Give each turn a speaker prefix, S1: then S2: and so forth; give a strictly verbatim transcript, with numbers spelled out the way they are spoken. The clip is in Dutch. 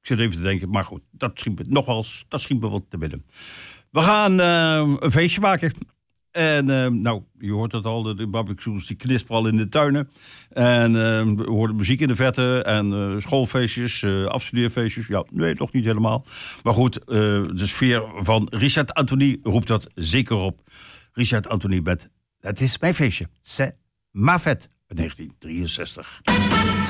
S1: Ik zit even te denken, maar goed, dat schiet me, nogmaals, dat schiet me wat te binnen. We gaan uh, een feestje maken. En uh, nou, je hoort het al, de barbecues die knisperen al in de tuinen. En uh, we horen muziek in de verte en uh, schoolfeestjes, uh, afstudeerfeestjes. Ja, nee, nog niet helemaal. Maar goed, uh, de sfeer van Richard Anthony roept dat zeker op. Richard Anthony met Het is mijn feestje. C'est ma fête. negentien drieënzestig.